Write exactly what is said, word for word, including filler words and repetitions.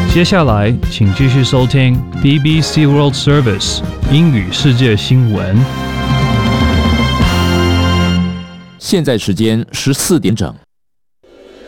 接下来，请继续收听 B B C World Service 英语世界新闻。 现在时间十四点整。